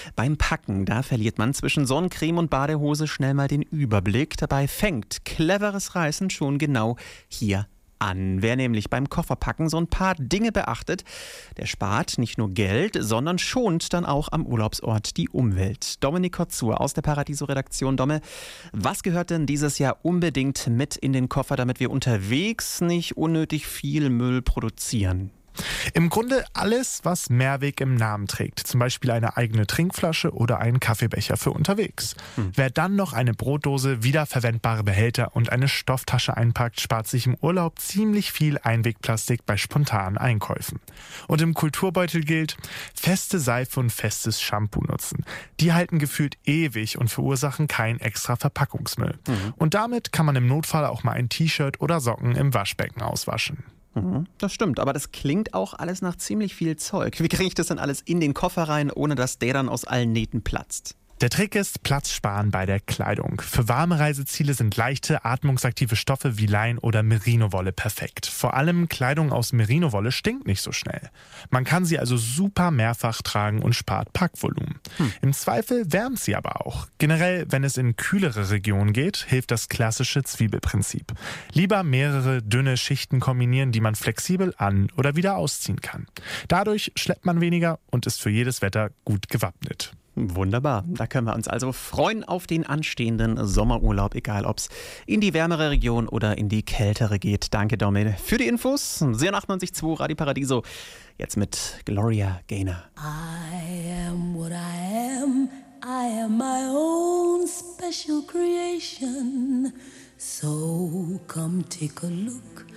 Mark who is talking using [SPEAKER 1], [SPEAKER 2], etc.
[SPEAKER 1] Beim Packen, da verliert man zwischen Sonnencreme und Badehose schnell mal den Überblick. Dabei fängt cleveres Reißen schon genau hier an. Wer nämlich beim Kofferpacken so ein paar Dinge beachtet, der spart nicht nur Geld, sondern schont dann auch am Urlaubsort die Umwelt. Dominik Kotzur aus der Paradiso-Redaktion. Domme, was gehört denn dieses Jahr unbedingt mit in den Koffer, damit wir unterwegs nicht unnötig viel Müll produzieren?
[SPEAKER 2] Im Grunde alles, was Mehrweg im Namen trägt. Zum Beispiel eine eigene Trinkflasche oder einen Kaffeebecher für unterwegs. Wer dann noch eine Brotdose, wiederverwendbare Behälter und eine Stofftasche einpackt, spart sich im Urlaub ziemlich viel Einwegplastik bei spontanen Einkäufen. Und im Kulturbeutel gilt, feste Seife und festes Shampoo nutzen. Die halten gefühlt ewig und verursachen keinen extra Verpackungsmüll. Und damit kann man im Notfall auch mal ein T-Shirt oder Socken im Waschbecken auswaschen.
[SPEAKER 1] Das stimmt, aber das klingt auch alles nach ziemlich viel Zeug. Wie kriege ich das denn alles in den Koffer rein, ohne dass der dann aus allen Nähten platzt?
[SPEAKER 2] Der Trick ist, Platz sparen bei der Kleidung. Für warme Reiseziele sind leichte, atmungsaktive Stoffe wie Lein oder Merino-Wolle perfekt. Vor allem Kleidung aus Merino-Wolle stinkt nicht so schnell. Man kann sie also super mehrfach tragen und spart Packvolumen. Im Zweifel wärmt sie aber auch. Generell, wenn es in kühlere Regionen geht, hilft das klassische Zwiebelprinzip. Lieber mehrere dünne Schichten kombinieren, die man flexibel an- oder wieder ausziehen kann. Dadurch schleppt man weniger und ist für jedes Wetter gut gewappnet.
[SPEAKER 1] Wunderbar. Da können wir uns also freuen auf den anstehenden Sommerurlaub, egal ob es in die wärmere Region oder in die kältere geht. Danke, Domin, für die Infos. Sehr 98.2 Radio Paradiso. Jetzt mit Gloria Gaynor.
[SPEAKER 3] I am what I am. I am my own special creation. So come take a look